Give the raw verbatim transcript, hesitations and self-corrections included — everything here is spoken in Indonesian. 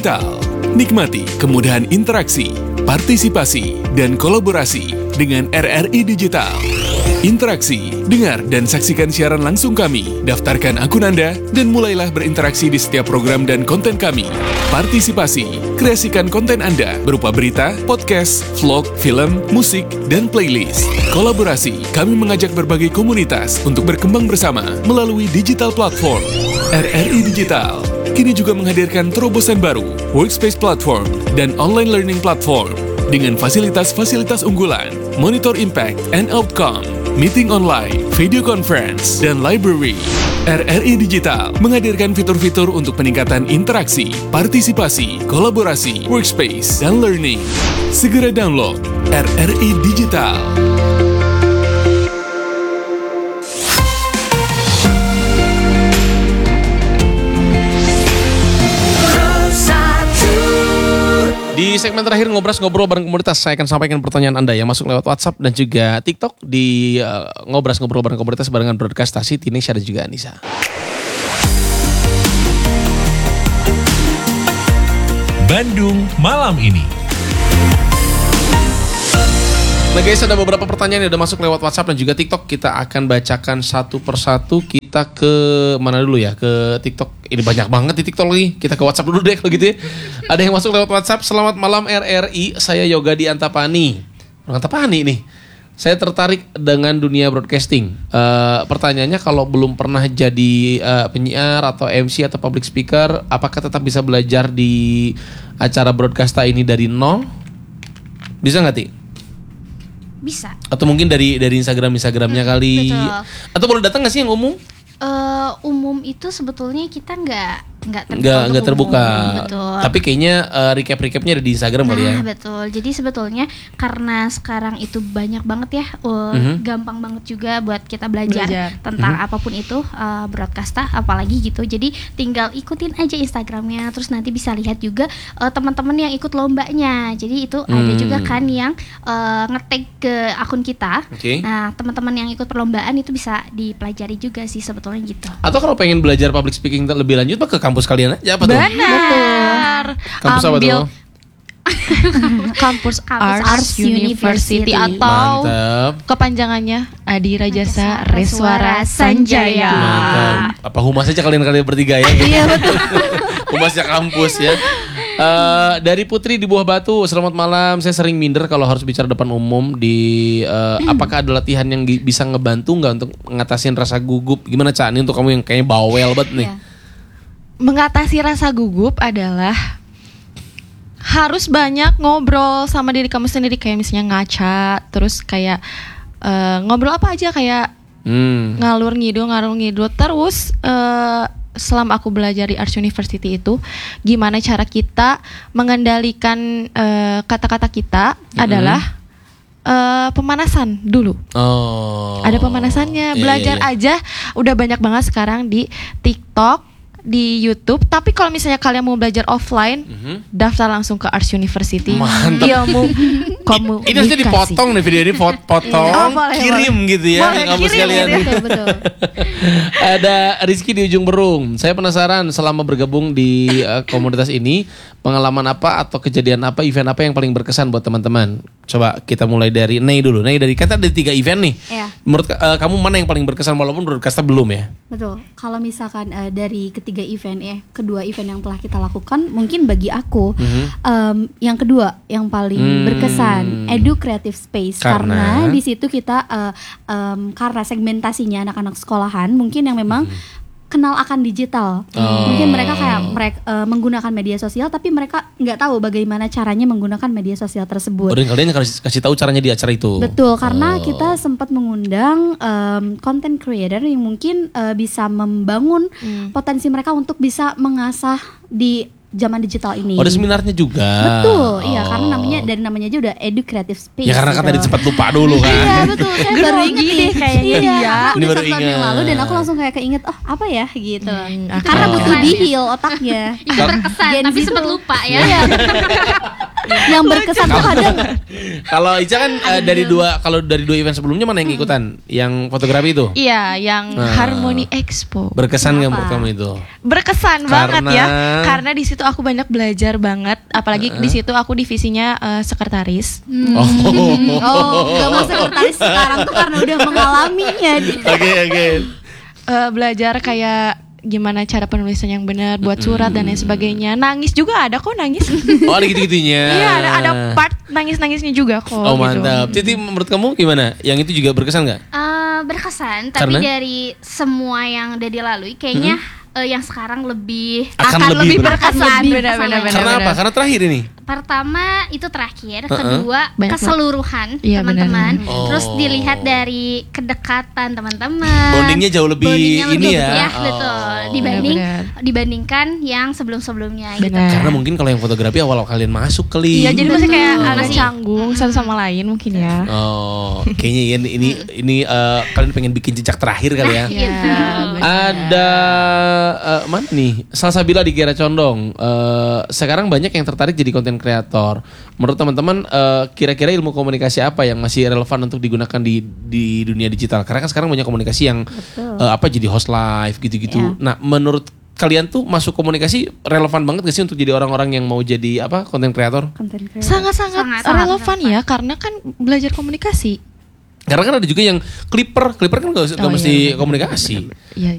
Digital. Nikmati kemudahan interaksi, partisipasi, dan kolaborasi dengan R R I Digital. Interaksi, dengar dan saksikan siaran langsung kami, daftarkan akun Anda, dan mulailah berinteraksi di setiap program dan konten kami. Partisipasi, kreasikan konten Anda berupa berita, podcast, vlog, film, musik, dan playlist. Kolaborasi, kami mengajak berbagai komunitas untuk berkembang bersama melalui digital platform. R R I Digital kini juga menghadirkan terobosan baru, workspace platform, dan online learning platform dengan fasilitas-fasilitas unggulan, monitor impact and outcome, meeting online, video conference, dan library. R R I Digital menghadirkan fitur-fitur untuk peningkatan interaksi, partisipasi, kolaborasi, workspace, dan learning. Segera download R R I Digital. Di segmen terakhir Ngobras Ngobrol bareng Komunitas, saya akan sampaikan pertanyaan Anda yang masuk lewat WhatsApp dan juga TikTok di uh, Ngobras Ngobrol bareng Komunitas barengan broadcast stasi Tinesha dan juga Anissa. Bandung malam ini. Nah guys, ada beberapa pertanyaan yang udah masuk lewat WhatsApp dan juga TikTok. Kita akan bacakan satu persatu. Kita ke mana dulu ya? Ke TikTok. Ini banyak banget di TikTok lagi. Kita ke WhatsApp dulu deh kalau gitu ya. Ada yang masuk lewat WhatsApp. Selamat malam R R I. Saya Yoga di Antapani. Antapani nih. Saya tertarik dengan dunia broadcasting. Uh, pertanyaannya, kalau belum pernah jadi uh, penyiar atau M C atau public speaker, apakah tetap bisa belajar di acara broadcasta ini dari nol? Bisa nggak, Ti? Bisa. Atau mungkin dari dari Instagram Instagramnya hmm, kali. Betul. Atau boleh datang nggak sih yang umum? Uh, umum itu sebetulnya kita nggak nggak nggak nggak terbuka. Betul. Tapi kayaknya uh, recap recapnya ada di Instagram nah, kali ya. Betul. Jadi sebetulnya karena sekarang itu banyak banget ya, uh, mm-hmm. gampang banget juga buat kita belajar, belajar. tentang mm-hmm. apapun itu uh, broadcasta, apalagi gitu. Jadi tinggal ikutin aja Instagramnya, terus nanti bisa lihat juga uh, teman-teman yang ikut lombanya. Jadi itu mm. ada juga kan yang uh, nge-tag ke akun kita. Okay. Nah teman-teman yang ikut perlombaan itu bisa dipelajari juga sih sebetulnya gitu. Atau kalau pengen belajar public speaking lebih lanjut, mah ke kampus kalian aja apa tuh? Benar. Kampus apa tuh? Kampus Arts, Arts University, University atau Mantap. kepanjangannya Adi Rajasa Reswara Sanjaya. Mantap. Apa humas aja kalian-kalian bertiga ya? Iya betul. Humasnya kampus ya. Uh, dari Putri di Buah Batu, selamat malam. Saya sering minder kalau harus bicara depan umum. Di uh, hmm. apakah ada latihan yang g- bisa ngebantu nggak untuk ngatasin rasa gugup? Gimana Ca? Ini untuk kamu yang kayaknya bawel banget nih. Yeah. Mengatasi rasa gugup adalah harus banyak ngobrol sama diri kamu sendiri, kayak misalnya ngaca, terus kayak uh, ngobrol apa aja kayak hmm. ngalur ngidul ngalur ngidul terus. Uh, selama aku belajar di Arts University itu, gimana cara kita mengendalikan uh, kata-kata kita mm-hmm. adalah uh, pemanasan dulu. Oh. Ada pemanasannya. Belajar yeah, yeah, yeah. aja udah banyak banget sekarang di TikTok, di YouTube. Tapi kalau misalnya kalian mau belajar offline, mm-hmm. daftar langsung ke Arts University. Mantap. Ilmu komunikasi. Ini harusnya dipotong nih video ini, potong, oh, boleh, kirim boleh. Gitu ya. Boleh, kampus kirim kalian. gitu, betul, betul. Ada Rizky di ujung Berung. Saya penasaran selama bergabung di uh, komunitas ini, pengalaman apa atau kejadian apa, event apa yang paling berkesan buat teman-teman? Coba kita mulai dari Nei dulu. Nei, dari kata ada tiga event nih. Iya. Menurut uh, kamu mana yang paling berkesan walaupun broadcast belum ya? Betul. Kalau misalkan uh, dari ketiga event ya, kedua event yang telah kita lakukan, mungkin bagi aku mm-hmm. um, yang kedua yang paling hmm. berkesan, Edu Creative Space, karena, karena di situ kita uh, um, karena segmentasinya anak-anak sekolahan mungkin yang memang mm. kenal akan digital. Oh. Mungkin mereka kayak mereka uh, menggunakan media sosial, tapi mereka nggak tahu bagaimana caranya menggunakan media sosial tersebut. Oh, dan kalian kasih, kasih tahu caranya di acara itu. Betul, karena oh. kita sempat mengundang um, content creator yang mungkin uh, bisa membangun hmm. potensi mereka untuk bisa mengasah di zaman digital ini. Oh, ada seminarnya juga. Betul, oh. iya, karena namanya dari namanya aja udah Edu Creative Space. Ya karena gitu. kan tadi sempat lupa dulu kan. Iya betul, saya baru inget nih kayaknya. Iya, ini baru ingat. Yang lalu dan aku langsung kayak keinget, oh apa ya gitu. Hmm, itu karena oh. butuh di heal otaknya. Itu berkesan, tapi sempat lupa ya. yang berkesan tuh ada nggak? Kalau Ica kan uh, dari dua kalau dari dua event sebelumnya mana yang ikutan? Yang fotografi itu? Iya, yang Nah. Harmony Expo. Berkesan nggak Kenapa? menurut kamu itu? Berkesan banget Karena- ya, karena di situ aku banyak belajar banget, apalagi di situ aku divisinya eh, sekretaris. Oh. Oh, nggak mau sekretaris sekarang tuh karena udah mengalaminya. Oke oke. Eh, belajar kayak gimana cara penulisan yang benar, buat surat dan lain sebagainya. Nangis juga ada kok nangis. Oh ada gitu-gitunya. Iya, ada ada part nangis-nangisnya juga kok. Oh gitu. mantap. Titi menurut kamu gimana? Yang itu juga berkesan nggak? Eh, berkesan, tapi Karena? dari semua yang udah dilalui kayaknya eh, yang sekarang lebih Akan lebih berkesan. berkesan. berkesan Benar-benar, lagi. Karena apa? benar. Karena terakhir ini. Pertama itu terakhir, Uh-uh. kedua Banyak keseluruhan Iya, teman-teman. benar. Oh. Terus dilihat dari kedekatan teman-teman. Bondingnya jauh lebih Bondingnya ini lebih- ya. ya, Oh. betul. Dibanding Benar. dibandingkan yang sebelum-sebelumnya gitu. Benar. Karena mungkin kalau yang fotografi awal kalian masuk kali. Iya, jadi masih kayak Betul. agak Masih- canggung satu sama lain mungkin ya. Oh, kayaknya ini ini ini eh, kalian pengen bikin jejak terakhir kali ya. Gitu. benar. Ada eh, mana nih? Salsabila di Kiara Condong. Eh, sekarang banyak yang tertarik jadi konten kreator. Menurut teman-teman, eh, kira-kira ilmu komunikasi apa yang masih relevan untuk digunakan di di dunia digital? Karena kan sekarang banyak komunikasi yang eh, apa jadi host live gitu-gitu. Ya. Nah, menurut kalian tuh masuk komunikasi relevan banget gak sih untuk jadi orang-orang yang mau jadi apa konten kreator? Konten kreator. Sangat-sangat Sangat- relevan sangat ya, karena kan belajar komunikasi. Karena kan ada juga yang clipper, clipper kan gak, Oh, mesti iya, benar. komunikasi. Iya,